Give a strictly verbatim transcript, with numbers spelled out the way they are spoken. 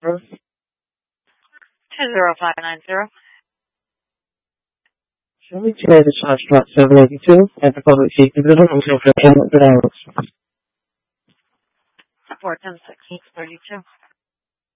Two zero five nine zero. Shelley J. The charge slot seven eighty-two at the public safety building until for ten hours. Four ten six thirty two.